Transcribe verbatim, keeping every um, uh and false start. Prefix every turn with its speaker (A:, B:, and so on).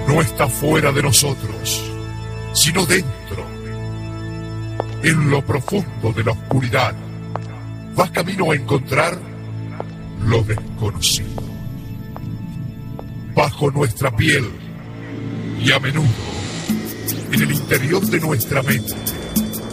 A: no está fuera de nosotros, sino dentro. En lo profundo de la oscuridad, vas camino a encontrar lo desconocido. Bajo nuestra piel y a menudo en el interior de nuestra mente